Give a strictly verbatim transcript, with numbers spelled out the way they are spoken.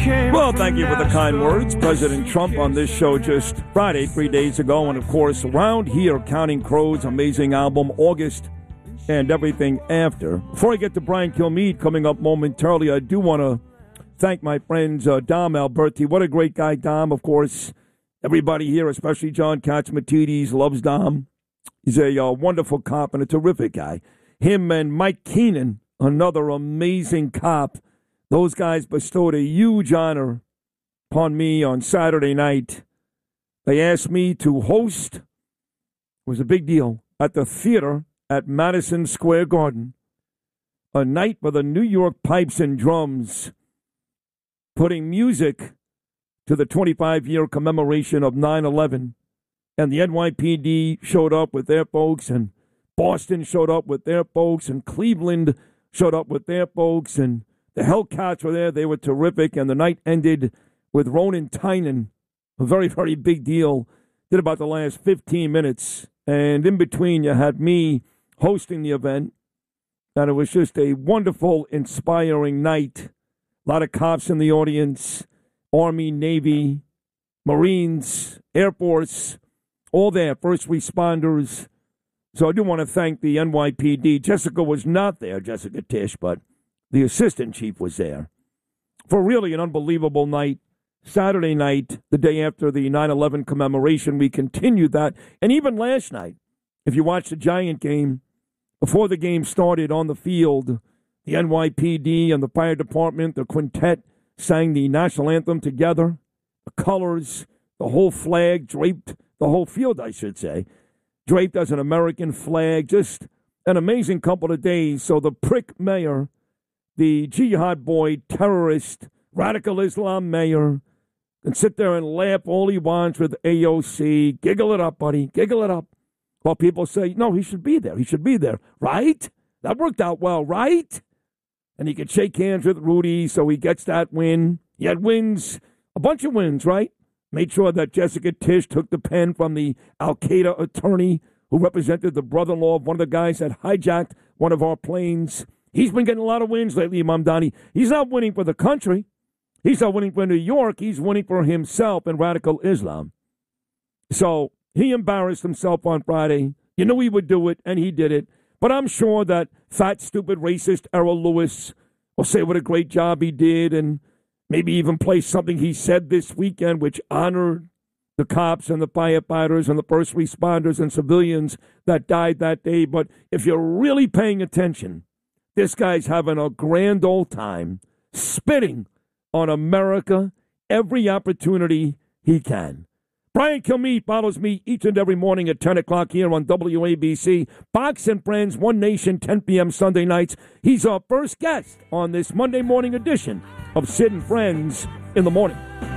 Well, thank you for the kind words. President Trump on this show just Friday, three days ago. And, of course, around here, Counting Crows, amazing album, August, and everything after. Before I get to Brian Kilmeade coming up momentarily, I do want to thank my friends, uh, Dom Alberti. What a great guy, Dom, of course. Everybody here, especially John Katzmatidis, loves Dom. He's a uh, wonderful cop and a terrific guy. Him and Mike Keenan, another amazing cop. Those guys bestowed a huge honor upon me on Saturday night. They asked me to host, it was a big deal, at the theater at Madison Square Garden, a night for the New York Pipes and Drums, putting music to the twenty-five-year commemoration of nine eleven. And the N Y P D showed up with their folks, and Boston showed up with their folks, and Cleveland showed up with their folks, and the Hellcats were there. They were terrific, and the night ended with Ronan Tynan, a very, very big deal. Did about the last fifteen minutes, and in between you had me hosting the event, and it was just a wonderful, inspiring night. A lot of cops in the audience, Army, Navy, Marines, Air Force, all there, first responders. So I do want to thank the N Y P D. Jessica was not there, Jessica Tisch, but the assistant chief was there for really an unbelievable night. Saturday night, the day after the nine eleven commemoration, we continued that. And even last night, if you watched the Giant game, before the game started on the field, the N Y P D and the fire department, the quintet, sang the national anthem together. The colors, the whole flag draped, the whole field, I should say, draped as an American flag. Just an amazing couple of days. So the prick mayor, the jihad boy, terrorist, radical Islam mayor, can sit there and laugh all he wants with A O C. Giggle it up, buddy. Giggle it up. While people say, no, he should be there. He should be there. Right? That worked out well, right? And he could shake hands with Rudy, so he gets that win. He had wins, a bunch of wins, right? Made sure that Jessica Tisch took the pen from the Al-Qaeda attorney who represented the brother-in-law of one of the guys that hijacked one of our planes. He's been getting a lot of wins lately, Mamdani. He's not winning for the country. He's not winning for New York. He's winning for himself and radical Islam. So he embarrassed himself on Friday. You knew he would do it, and he did it. But I'm sure that fat, stupid, racist Errol Lewis will say what a great job he did and maybe even play something he said this weekend which honored the cops and the firefighters and the first responders and civilians that died that day. But if you're really paying attention, this guy's having a grand old time spitting on America every opportunity he can. Brian Kilmeade follows me each and every morning at ten o'clock here on W A B C. Fox and Friends, One Nation, ten p.m. Sunday nights. He's our first guest on this Monday morning edition of Sid and Friends in the Morning.